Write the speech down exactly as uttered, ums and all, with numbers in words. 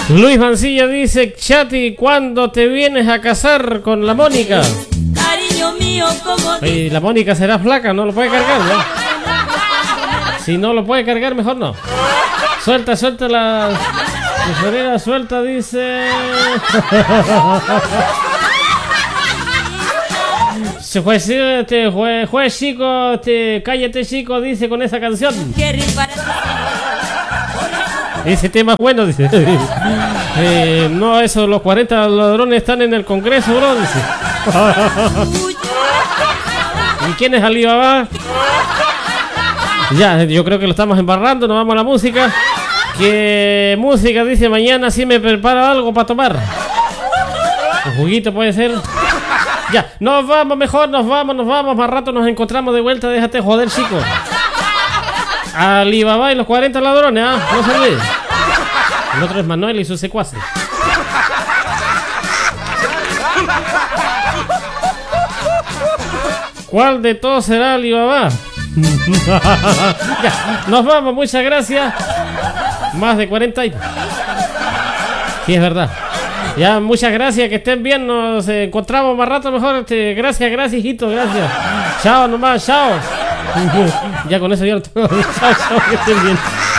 Luis Mancilla dice: Chati, ¿cuándo te vienes a casar con la Mónica? Cariño mío, como Y la Mónica será flaca, no lo puede cargar, ¿no? Si no lo puede cargar, mejor no. Suelta, suelta la tesorera, suelta, dice. Se fue, este, juez, juez chico, este, cállate chico, dice con esa canción. Ese tema es bueno, dice. Eh, no, eso, los cuarenta ladrones están en el Congreso, bro, dice. ¿Y quién es Alibaba? Ya, yo creo que lo estamos embarrando, nos vamos a la música. ¿Qué música? Dice, mañana sí me prepara algo para tomar. Un juguito puede ser. Ya, nos vamos, mejor nos vamos, nos vamos. Más rato nos encontramos de vuelta, déjate joder, chico. Alibaba y los cuarenta ladrones, ¿ah? No se olvide. El otro es Manuel y sus secuaces. ¿Cuál de todos será Alibaba? Ya, nos vamos, muchas gracias. Más de cuarenta y... Sí, es verdad. Ya, muchas gracias, que estén bien. Nos encontramos más rato mejor. Este, gracias, gracias, hijito, gracias. Chao nomás, chao. Ya con eso ya lo tengo. Chao, chao, que estén bien.